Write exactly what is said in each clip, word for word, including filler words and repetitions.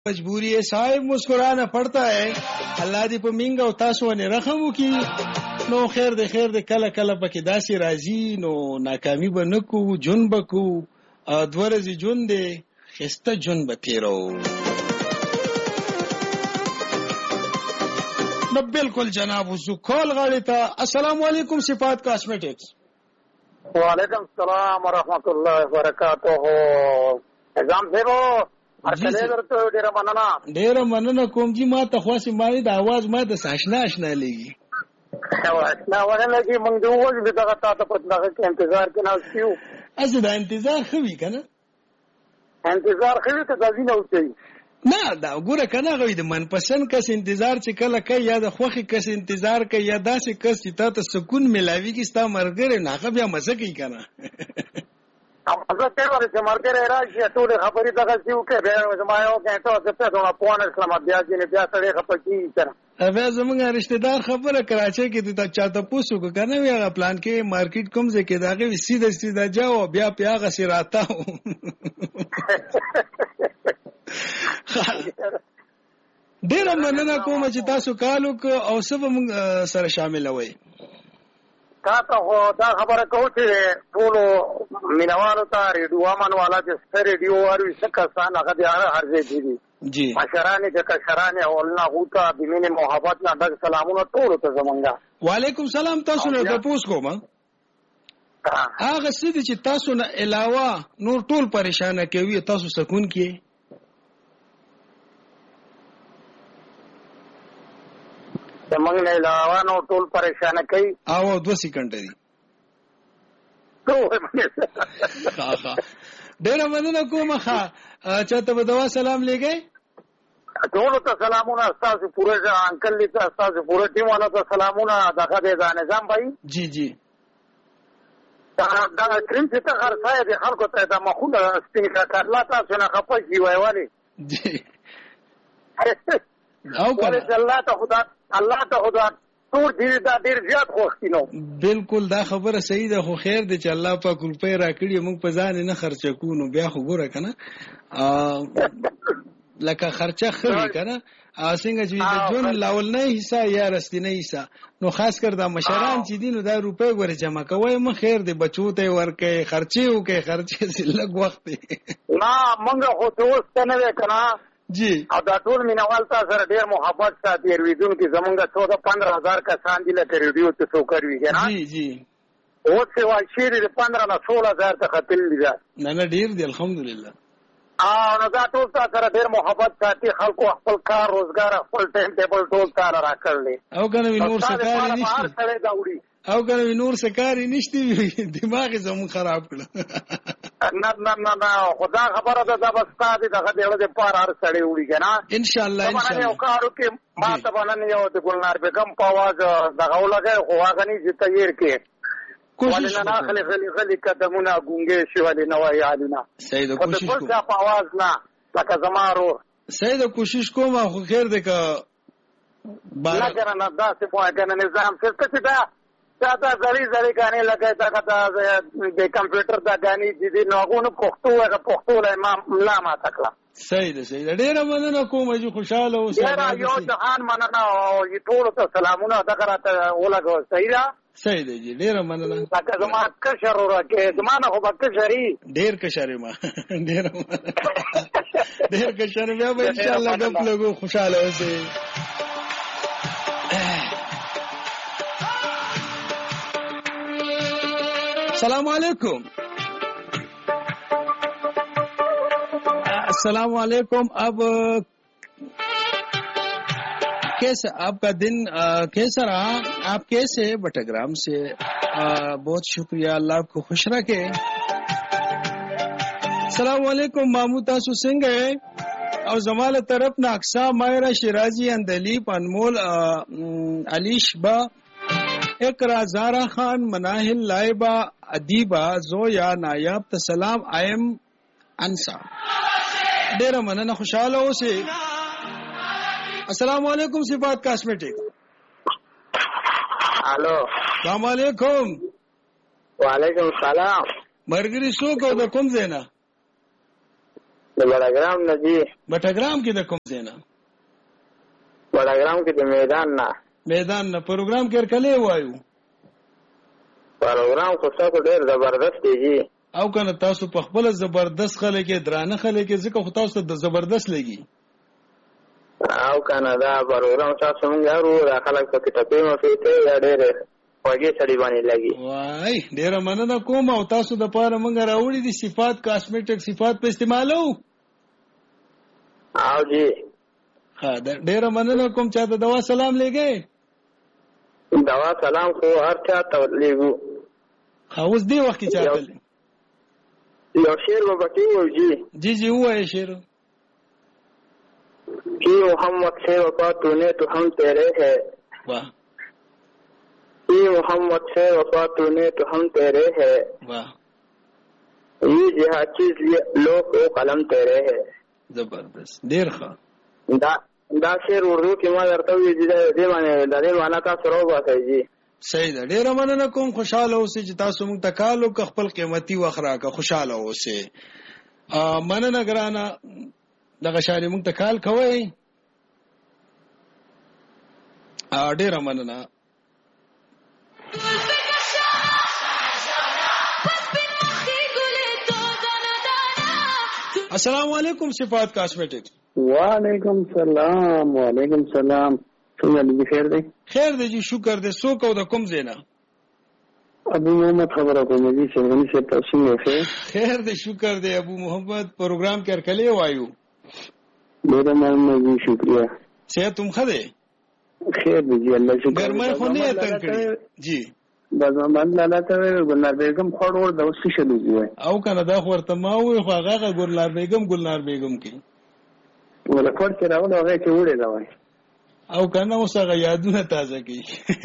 मजबूरी है साहब, मुस्कुराना पड़ता है. अल्लाह दې په مینګ او تاسو باندې رحم وکړي. نو خیر دې خیر دې کله کله پکې داسې راځي نو ناکامي به نه کوو، جون به کوو. دوه ورځې جون دی، ښایسته جون به تېرو. نو بالکل جناب وزو کال غاړې ته. السلام علیکم صفات کاسمیټکس. وعلیکم السلام ورحمۃ اللہ وبرکاتہ. نظام صاحب ارکلې درته ډیره مننه. ډیره مننه کوم جی. ما ته خاصه مانی د आवाज ما د ساشنا آشنا لګي. آشنا ونه لګي. موږ د وګړو دغه تاسو په دغه کې انتظار کې ناستیو. اسه دا انتظار خوي کنه. انتظار خوي ته ځینې اوسئ. نه دا وګوره کنه غوي د منپسند کس انتظار چې کله کوي یا د خوخي کس انتظار کوي یا داسې کس چې تاسو سکون ملاوي کی ستا مرګره نه بیا مزه کوي کنه. مزه کوي چې مرګره راشي ټول خبرې دغه سیو کې به زما یو غنټه څه ته نو پوان اسلام بیا چې بیا سړی خپکی کنه. بیا زمونږ رشتہ دار خبره کراچۍ کې ته چاته پوسو کنه وی هغه پلان کې مارکیټ کوم ځای کې داغه سیده سیده جاو بیا پیاغه سراتا. ډیره مننه کوم چې تاسو کالو او سبا موږ سره شامل وئ. تاسو دا خبره کوو چې ټول مینوالو ته ریډیو امن والا چې ریډیو اوري څه کسان هغه د هر ځای دي جی مشرانې د کشرانې او الله غوته د مینې محبت نه ډک سلامونه ټول ته زمونږه. وعلیکم سلام. تاسو نه تاسو کوم هغه څه چې تاسو نه علاوه نور ټول پریشانه کوي تاسو سکون کې. زمونږ نه علاوه نو ټول پریشانه کوي. او دو سکند دي. ډیره مننه کوم. ښه چاته به دوا سلام لګي. ټول ته سلامونه. تاسو پوره انکل لیته تاسو پوره ټیم والا ته سلامونه. دغه د نظام بھائی جی جی دا دا کریم چې ته خرڅای دي خلکو ته د مخونه سپین کارلا تاسو نه خپل جی وایوالي جی او کنه الله ته خدا الله ته خدا ټول دې دا ډیر زیات خوښتینو. بالکل دا خبره صحیح ده. خو خیر دی چې الله پاک روپۍ راکړي موږ په ځان نه خرچ کوو نو بیا خو ګوره کنه لکه خرچه خوي کنه څنګه چې د جون لاول نه حصہ یا رستنه حصہ نو خاص کر دا مشران چې دین دا روپۍ ور جمع کوي مخ خیر دی بچو ته ورکه خرچي وکي خرچي لږ وخت نه موږ خو دوست نه وکنه جی. او دا ټول مینوال تاسو سره ډیر محبت ساتي. ریډیو کې زمونږه چودہ پندرہ هزار کسان دي لکه ریډیو ته څو کوي کنه. جی جی او څه وایي چې پندرہ نه سولہ هزار ته خپل دي. نه نه ډیر دی الحمدلله. اه نو دا ټول تاسو سره ډیر محبت ساتي. خلکو خپل کار روزګار خپل ټایم ټیبل ټول کار راکړل. او کنه نور څه کار نشته. او کنه نور څه کار نشته دماغ زمون خراب کړ. نه نه نه نه خدا خبره ده دا بس تا دې دغه دیړه د پار هر سړی وړي کنه ان شاء الله ان شاء الله. یو کارو کې ما ته باندې یو د ګلنار بیگم په आवाज دغه ولګي خو هغه نه چې تیر کې کوشش نه خلک خلک خلک قدمونه ګونګې شوالي نه وای علینا. سید کوشش کوم په आवाज نه لکه زمارو. سید کوشش کوم خو خیر دې کا بار نه کنه دا څه په کنه نظام څه څه دا دا دا زری زری غانې لګای دا دا د کمپیوټر دا غانې د دې نوغونو پښتو هغه پښتو لا ما لا ما تکلا. صحیح ده صحیح ده. ډیره مننه کوم چې خوشاله اوسئ. ډیره یو ځان مننه او ټول ته سلامونه دا راته ولګو. صحیح ده صحیح ده جی. ډیره مننه. لکه زما کشر ورکه زمانه خو بکشري ډیر کشر ما ډیره ډیر کشر بیا به ان شاء الله غپ لګو. خوشاله اوسئ. السلام علیکم. السلام علیکم. اب कैसे आपका दिन कैसा रहा? आप कैसे बटाग्राम से बहुत शुक्रिया. अल्लाह आपको खुश रखे. अस्सलाम वालेकुम. मामू तासु सिंह है और जमाल तरफ ना अक्सा मायरा शिराजी अंदलीप अनमोल अलीश बा इकरा जारा खान मनाहिल लाइबा अदीबा जोया नायाब तसलाम आयम अंसा. डेरा मनना खुशहाल हो से. अस्सलाम वालेकुम सिफात कॉस्मेटिक. हेलो अस्सलाम वालेकुम. वालेकुम सलाम. मरगरी सो को द कोम देना د بڑاګرام نه جی. بټګرام کې د کوم ځای نه؟ بڑاګرام کې د میدان نه. میدان نه. پروګرام کې کله وایو؟ پروګرام خو تاسو ډېر زبردست دی جی. او کنه تاسو په خپل زبردست خلک درانه خلک ځکه خو تاسو د زبردست لګي. او کنه دا پروګرام تاسو مونږ یارو دا خلک په کتابې مو فیته یا ډېر خوږی سړي باندې لګي. وای ډېر مننه کوم. او تاسو د پاره مونږ راوړي دي صفات کاسمیټک صفات په استعمالو. او جی ها ډېر مننه کوم. چا ته دوا سلام لګي؟ دوا سلام خو هر چا ته لګو. ها اوس دی وخت کې چاته یو شعر به پکې وو جی. جی جی وایي شعر. कि मोहम्मद से वफा तूने तो हम तेरे है. वाह. कि मोहम्मद से वफा तूने तो हम तेरे है. वाह. ये जहाँ चीज लोग वो कलम तेरे है. जबरदस्त. ډیر ښه. دا دا شعر اردو کې ما درته وی دي دې معنی د دې معنا تاسو راوباسئ جی. صحیح ده. ډیر مننه کوم. خوشاله اوسئ چې تاسو موږ ته کال وکړ. خپل قیمتي وخت راکړه. خوشاله اوسئ. مننه ګرانه. دغه شاري موږ ته کال کوي. ا ډیر مننه. السلام علیکم صفات کاسمیټک. وعلیکم السلام. وعلیکم السلام. څنګه دې خیر دی؟ خیر دی جی شکر دې. سو کو د کوم زینا؟ ابو محمد خبره کوم دي چې غني څه تاسو نه خیر. خیر دې شکر دې ابو محمد. پروګرام کې کله وایو؟ ډیر مننه شکریہ. صحت تم خده؟ خیر دی جی الله شکر. ګرمای خو نه اتن کړی جی. بازم باندې لاله ته ګلنار بیگم خور د اوسې شلو دی. او کنه دا خو ورته ما وې خو هغه ګلنار بیگم ګلنار بیگم کی ولا کوټ کې راول هغه چې وړي دا وای. او کنه اوس هغه یادونه تازه کی.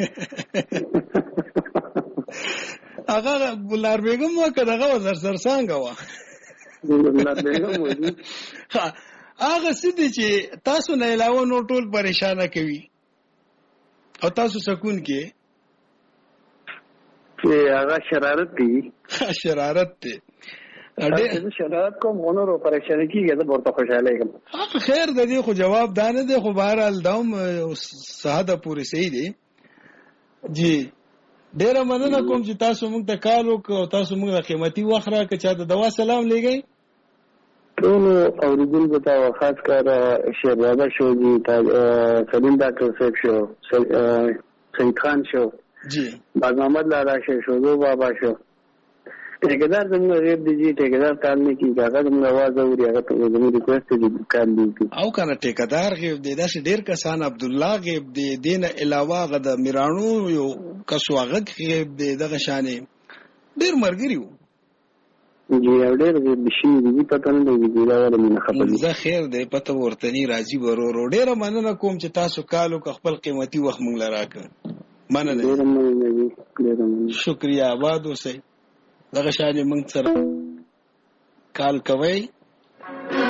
هغه ګلنار بیگم وکړه هغه زر زر څنګه وا. ګلنار بیگم وځي. هغه سدي چې تاسو نه علاوه نو ټول پریشانه کوي او تاسو سکون کې چې هغه شرارت دی. شرارت دی. اډه شرارت کوم ونورو پریشانه کیږي زه ورته خوشاله یم. خیر د دې خو جواب دانه دی خو بهرحال داوم ساده پوری صحیح دی جی. ډیر مننه کوم چې تاسو موږ ته کال وکړو او تاسو موږ د قیمتي وخت راکړه. چا د دوا سلام لګی؟ ټول اوریدل به تا خاص کار شهزاده شو جی. سلیم ډاکټر صاحب شو. سید خان شو جی. باز محمد لالا شو. شودو بابا شو. ټیکدار زموږ غیب دی جی. ټیکدار کار نه کیږي. هغه زموږ आवाज اوري. هغه ته زموږ ریکوست دی کار دی. او کنه ټیکدار غیب دی. دا ډیر کسان عبد الله غیب دی. دین علاوه غ د میرانو یو کسواغه غیب دی. دغه شانې ډیر مرګریو جی. او ډیر غیب شي دی پته نه دی دا ولا نه خبر. زه خیر دی پته ورتنی راځي ورو. ډیر مننه کوم چې تاسو کالو ک خپل قیمتي وخت مونږ لراکه. مننه. ډیر مننه جی. ډیر مننه. شکریا. آباد اوسئ. دغه شانې مونږ سره کال کوي.